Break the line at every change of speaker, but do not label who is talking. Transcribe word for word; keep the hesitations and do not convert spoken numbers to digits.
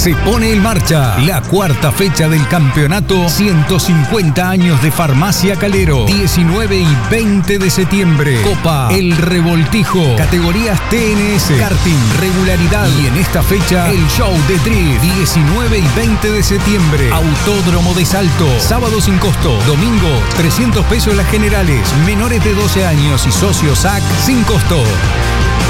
Se pone en marcha la cuarta fecha del campeonato ciento cincuenta años de Farmacia Calero. diecinueve y veinte de septiembre. Copa El Revoltijo. Categorías T N S. Karting, regularidad. Y en esta fecha, el show de drift. diecinueve y veinte de septiembre. Autódromo de Salto. Sábado sin costo. Domingo, trescientos pesos las generales. Menores de doce años y socios A C sin costo.